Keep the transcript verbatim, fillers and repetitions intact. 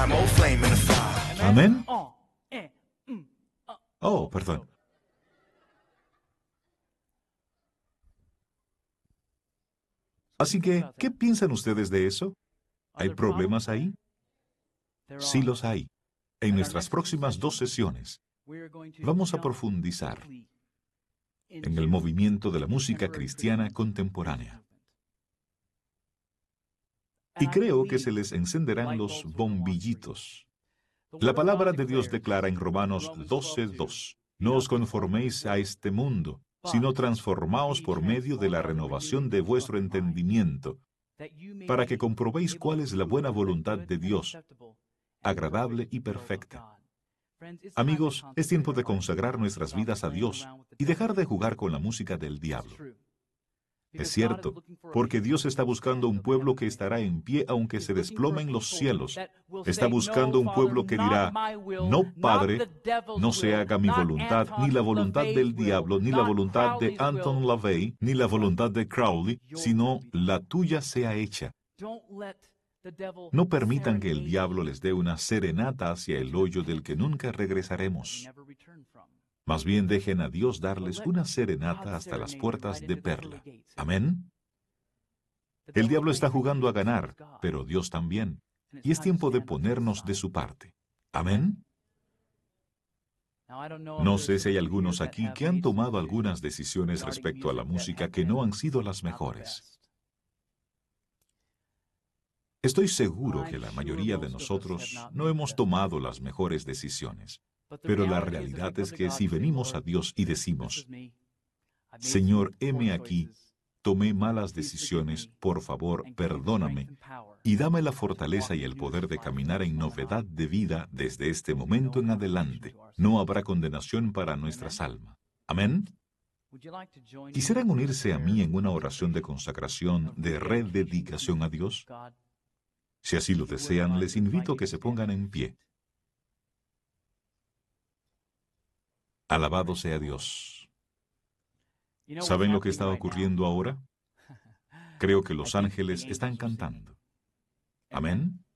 ¿Amén? Oh, perdón. Así que, ¿qué piensan ustedes de eso? ¿Hay problemas ahí? Sí los hay. En nuestras próximas dos sesiones, vamos a profundizar en el movimiento de la música cristiana contemporánea. Y creo que se les encenderán los bombillitos. La palabra de Dios declara en Romanos doce dos, no os conforméis a este mundo, sino transformaos por medio de la renovación de vuestro entendimiento, para que comprobéis cuál es la buena voluntad de Dios, agradable y perfecta. Amigos, es tiempo de consagrar nuestras vidas a Dios y dejar de jugar con la música del diablo. Es cierto, porque Dios está buscando un pueblo que estará en pie aunque se desplomen los cielos. Está buscando un pueblo que dirá, no, Padre, no se haga mi voluntad, ni la voluntad del diablo, ni la voluntad de Anton LaVey, ni la voluntad de Crowley, sino la tuya sea hecha. No permitan que el diablo les dé una serenata hacia el hoyo del que nunca regresaremos. Más bien dejen a Dios darles una serenata hasta las puertas de perla. ¿Amén? El diablo está jugando a ganar, pero Dios también. Y es tiempo de ponernos de su parte. ¿Amén? No sé si hay algunos aquí que han tomado algunas decisiones respecto a la música que no han sido las mejores. Estoy seguro que la mayoría de nosotros no hemos tomado las mejores decisiones. Pero la realidad es que si venimos a Dios y decimos, Señor, heme aquí, tomé malas decisiones, por favor, perdóname, y dame la fortaleza y el poder de caminar en novedad de vida desde este momento en adelante, no habrá condenación para nuestras almas. ¿Amén? ¿Quisieran unirse a mí en una oración de consagración, de rededicación a Dios? Si así lo desean, les invito a que se pongan en pie. Alabado sea Dios. ¿Saben lo que está ocurriendo ahora? Creo que los ángeles están cantando. ¿Amén?